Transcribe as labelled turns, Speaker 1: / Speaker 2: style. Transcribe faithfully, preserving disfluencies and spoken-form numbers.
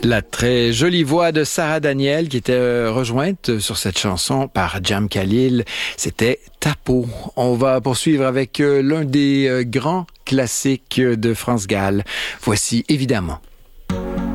Speaker 1: La très jolie voix de Sarah Daniel qui était rejointe sur cette chanson par Jam Khalil, c'était Ta peau. On va poursuivre avec l'un des grands classiques de France Gall. Voici évidemment.